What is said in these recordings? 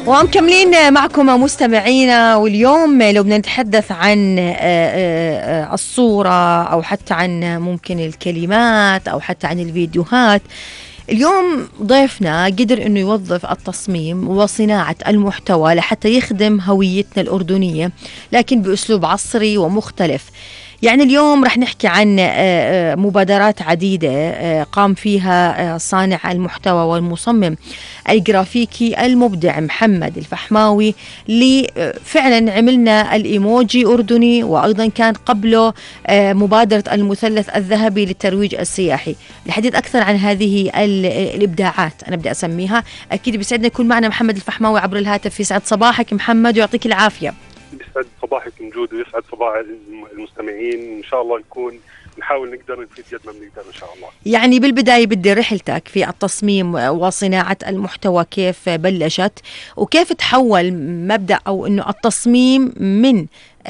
ومكملين معكم مستمعينا، واليوم لو بدنا نتحدث عن الصورة أو حتى عن ممكن الكلمات أو حتى عن الفيديوهات. اليوم ضيفنا قدر أنه يوظف التصميم وصناعة المحتوى لحتى يخدم هويتنا الأردنية، لكن بأسلوب عصري ومختلف. يعني اليوم رح نحكي عن مبادرات عديدة قام فيها صانع المحتوى والمصمم الجرافيكي المبدع محمد الفحماوي، اللي فعلا عملنا الإيموجي أردني، وأيضا كان قبله مبادرة المثلث الذهبي للترويج السياحي. الحديث أكثر عن هذه الإبداعات أنا بدي أسميها، أكيد بيسعدنا يكون معنا محمد الفحماوي عبر الهاتف. يسعد صباحك محمد ويعطيك العافية. يسعد صباحك موجود ويسعد صباح المستمعين. إن شاء الله نحاول نقدر نفيد قد ما بنقدر إن شاء الله. يعني بالبداية بدي رحلتك في التصميم وصناعة المحتوى كيف بلشت، وكيف تحول مبدأ أو إنه التصميم من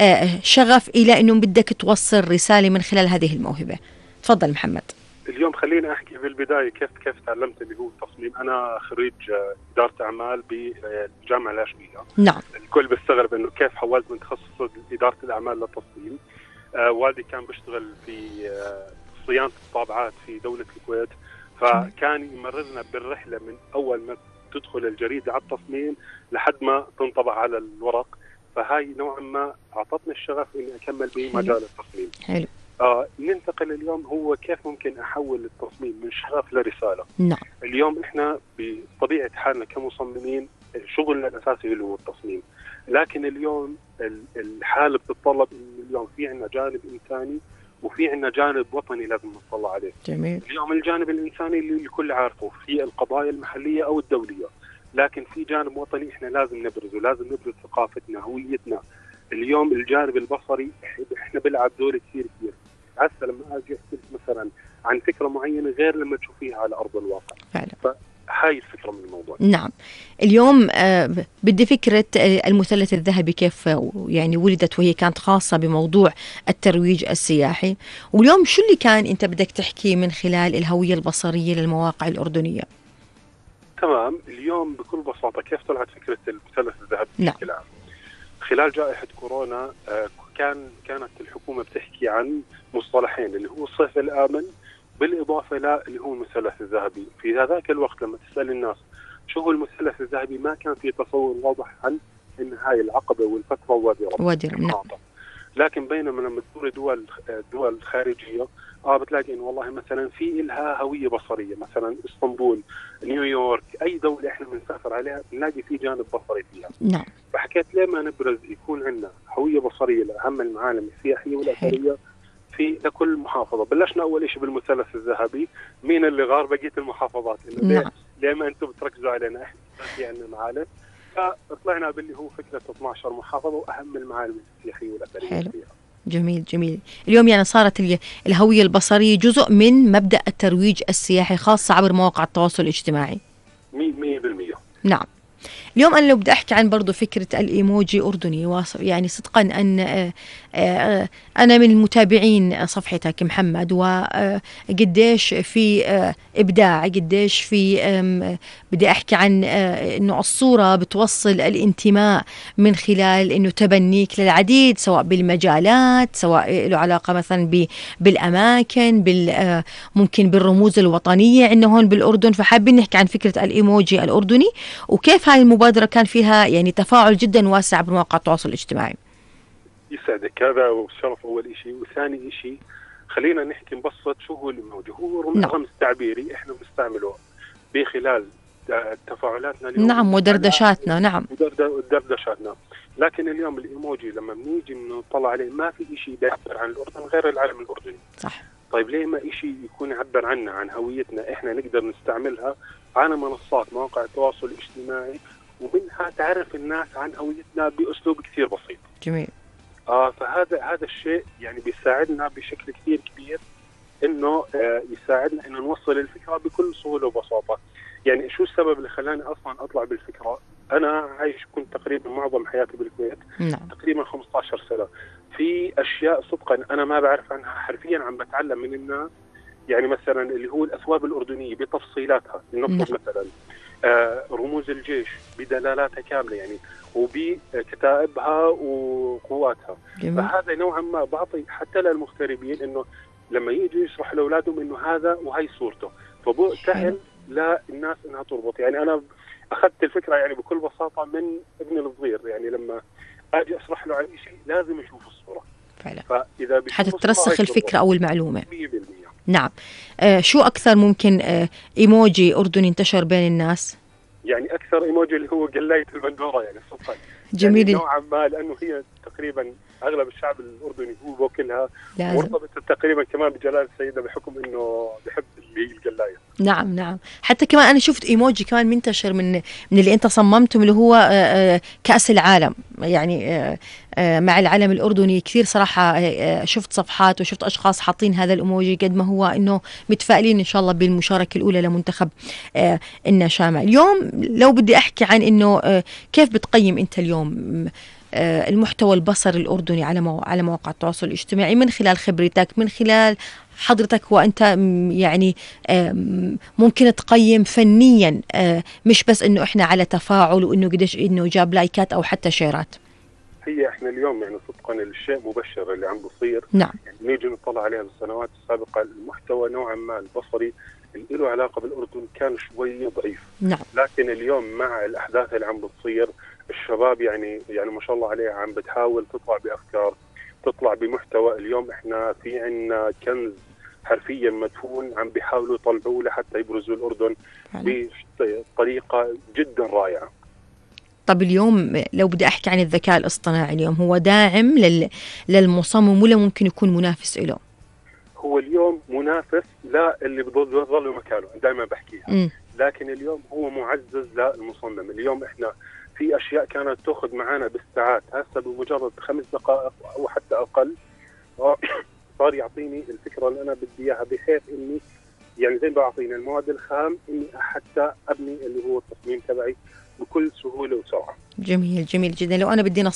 شغف إلى إنه بدك توصل رسالة من خلال هذه الموهبة. تفضل محمد. اليوم خلينا أحكي بالبداية كيف تعلمت اللي هو التصميم. أنا خريج إدارة أعمال بالجامعة العشقية. نعم. الكل بيستغرب إنه كيف حولت من تخصص إدارة الأعمال للتصميم. والدي كان بيشتغل في صيانة الطابعات في دولة الكويت، فكان يمررنا بالرحلة من أول ما تدخل الجريدة على التصميم لحد ما تنطبع على الورق. فهاي نوعا ما أعطتني الشغف إني أكمل بمجال التصميم. حلو. ننتقل اليوم هو كيف ممكن أحول التصميم من شغف لرسالة. نعم. اليوم إحنا بطبيعة حالنا كمصممين شغلنا الأساسي اللي هو التصميم، لكن اليوم الحالة بتتطلب إن اليوم في عنا جانب إنساني وفي عنا جانب وطني لازم نطلع عليه. جميل. اليوم الجانب الإنساني اللي الكل عارفه في القضايا المحلية أو الدولية، لكن في جانب وطني إحنا لازم نبرزه، لازم نبرز ثقافتنا هويتنا. اليوم الجانب البصري إحنا بنلعب دور كثير. هسه لما أجي أحكي مثلا عن فكرة معينة غير لما تشوفيها على أرض الواقع. فعلا. فهاي الفكرة من الموضوع. نعم. اليوم بدي فكرة المثلث الذهبي كيف يعني ولدت، وهي كانت خاصة بموضوع الترويج السياحي. واليوم شو اللي كان أنت بدك تحكي من خلال الهوية البصرية للمواقع الأردنية؟ تمام. اليوم بكل بساطة كيف طلعت فكرة المثلث الذهبي بشكل عام؟ خلال جائحة كورونا كانت الحكومة بتحكي عن مصطلحين اللي هو الصيف الآمن بالإضافة اللي هو المثلث الذهبي. في هذاك الوقت لما تسأل الناس شو هو المثلث الذهبي ما كان في تصور واضح عن إن هاي العقبة والفترة وادي رم. لكن بينما لما تزور دول خارجية بتلاقي إنه والله مثلا في إلها هوية بصرية، مثلا اسطنبول، نيويورك، أي دولة إحنا بنسافر عليها بنلاقي في جانب بصري فيها. نعم. فحكيت ليه ما نبرز يكون عندنا هوية بصرية لأهم المعالم السياحية والأثرية في لكل محافظة. بلشنا أول شيء بالمثلث الذهبي، مين اللي غار بقية المحافظات إنه نعم. ليه ما أنتم بتركزوا علينا إحنا في عندنا معالم. فطلعنا باللي هو فكرة 12 محافظة وأهم المعالم السياحية والأثرية فيها. جميل جميل. اليوم يعني صارت الهوية البصرية جزء من مبدأ الترويج السياحي خاصة عبر مواقع التواصل الاجتماعي 100%. نعم. اليوم أنا لو بدي أحكي عن برضو فكرة الإيموجي أردني، يعني صدقا أن أنا من المتابعين صفحتك محمد، وقديش في إبداع، قديش في بدي أحكي عن أنه الصورة بتوصل الانتماء من خلال أنه تبنيك للعديد سواء بالمجالات، سواء له علاقة مثلا بالأماكن، ممكن بالرموز الوطنية عندنا هون بالأردن. فحابين نحكي عن فكرة الإيموجي الأردني وكيف هاي المبادرة كان فيها يعني تفاعل جدا واسع بمواقع التواصل الاجتماعي. يسعدك، هذا والشرف أول إشي. وثاني إشي خلينا نحكي نبسط شو هو الإيموجي. هو رمز تعبيري إحنا بنستعمله بخلال تفاعلاتنا اليوم. نعم. ودردشاتنا. نعم. ودردشاتنا. لكن اليوم الإيموجي لما بنيجي نطلع عليه ما في إشي بيعبر عن الأردن غير العلم الأردني. صح. طيب ليه ما إشي يكون يعبر عنا عن هويتنا إحنا نقدر نستعملها على منصات مواقع التواصل الاجتماعي، ومنها تعرف الناس عن هويتنا بأسلوب كثير بسيط. جميل. فهذا الشيء يعني بيساعدنا بشكل كثير كبير إنه يساعدنا إنه نوصل الفكرة بكل سهولة وبساطة. يعني شو السبب اللي خلاني أصلا أطلع بالفكرة؟ أنا عايش كنت تقريبا معظم حياتي بالكويت. نعم. تقريبا 15 سنة. في أشياء صدقا أنا ما بعرف عنها، حرفيا عم بتعلم من الناس. يعني مثلا اللي هو الأثواب الأردنية بتفصيلاتها. مثلا رموز الجيش بدلالاتها كاملة يعني وبكتائبها وقواتها. فهذا نوعا ما بعطي حتى للمغتربين إنه لما يجوا يشرح لأولادهم إنه هذا وهي صورته، فسهل للناس إنها تربط. يعني أنا أخذت الفكرة يعني بكل بساطة من ابني الصغير، يعني لما أجي أشرح له عن شيء لازم يشوف الصورة فعلا، فإذا حتى ترسخ الفكرة أو المعلومة. 100%. نعم. شو أكثر ممكن إيموجي أردني انتشر بين الناس؟ يعني أكثر إيموجي اللي هو قلاية البندورة، يعني صدقا جميل يعني نوعا ما، لأنه هي تقريبا أغلب الشعب الأردني هو بوكلها مرتبطة تقريبا كمان بجلالة السيدة بحكم إنه بحب اللي هي القلاية. نعم نعم. حتى كمان أنا شفت إيموجي كمان منتشر من اللي أنت صممتم، اللي هو كأس العالم، يعني مع العلم الأردني. كثير صراحة شفت صفحات وشفت أشخاص حاطين هذا الإيموجي قد ما هو إنه متفائلين إن شاء الله بالمشاركة الأولى لمنتخب النشامة. اليوم لو بدي أحكي عن إنه كيف بتقيم أنت اليوم المحتوى البصري الأردني على مواقع التواصل الاجتماعي من خلال خبرتك، من خلال حضرتك وأنت يعني ممكن تقيم فنيا، مش بس إنه إحنا على تفاعل وإنه قديش إنه جاب لايكات أو حتى شيرات؟ هي إحنا اليوم يعني صدقا الشيء مبشر اللي عم بصير. نعم. يعني نيجي نطلع عليها بالسنوات السابقة المحتوى نوعا ما البصري اللي له علاقة بالأردن كان شوي ضعيف. نعم. لكن اليوم مع الأحداث اللي عم بتصير الشباب يعني ما شاء الله عليها عم بتحاول تطلع بأفكار، تطلع بمحتوى. اليوم إحنا في عنا كنز حرفيا مدفون عم بيحاولوا يطلعوه لحتى يبرزوا الأردن بطريقة جدا رائعة. طب اليوم لو بدي أحكي عن الذكاء الاصطناعي، اليوم هو داعم للمصمم ولا ممكن يكون منافس له؟ هو اليوم منافس لا اللي بيظل مكانه، دائما بحكيها. لكن اليوم هو معزز للمصمم. اليوم احنا في اشياء كانت تاخذ معنا بالساعات، هسه بمجرد 5 دقائق او حتى اقل صار يعطيني الفكره اللي انا بدي اياها، بحيث اني يعني زي ما بعطيني المواد الخام اني حتى ابني اللي هو التصميم تبعي بكل سهوله وسرعه. جميل جميل جدا. لو انا بدي